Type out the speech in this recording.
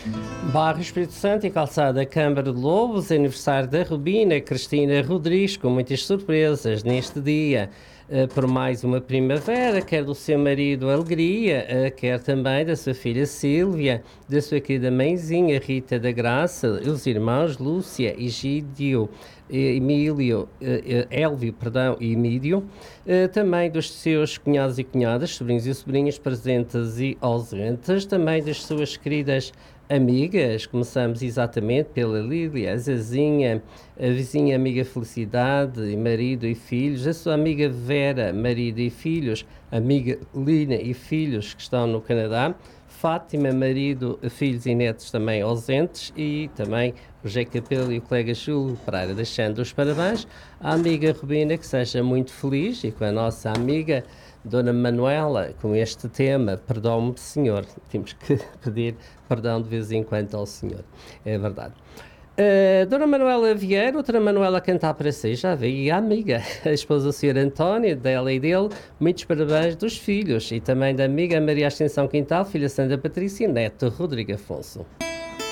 Bairro Espírito Santo e Calçada Câmara de Lobos, aniversário da Rubina Cristina Rodrigues, com muitas surpresas neste dia. Por mais uma primavera, quer do seu marido Alegria, quer também da sua filha Sílvia, da sua querida mãezinha Rita da Graça, os irmãos Lúcia, Egídio, Emílio, Élvio, perdão, e Emílio, também dos seus cunhados e cunhadas, sobrinhos e sobrinhas presentes e ausentes, também das suas queridas amigas. Começamos exatamente pela Lília, a Zezinha, a vizinha amiga Felicidade, marido e filhos, a sua amiga Vera, marido e filhos, amiga Lina e filhos que estão no Canadá, Fátima, marido, filhos e netos também ausentes, e também o José Capelo e o colega Júlio Pereira, deixando os parabéns à amiga Rubina, que seja muito feliz, e com a nossa amiga Dona Manuela, com este tema, perdão-me, Senhor. Temos que pedir perdão de vez em quando ao Senhor, é verdade. Dona Manuela Vieira, outra Manuela a cantar para si, já veio, e a amiga, a esposa do Sr. António, dela e dele, muitos parabéns dos filhos, e também da amiga Maria Ascensão Quintal, filha Sandra Patrícia e neto Rodrigo Afonso.